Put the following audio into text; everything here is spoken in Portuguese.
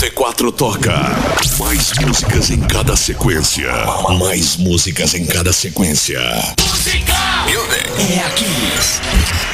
94 toca mais músicas em cada sequência. Mais músicas em cada sequência. Música é aqui.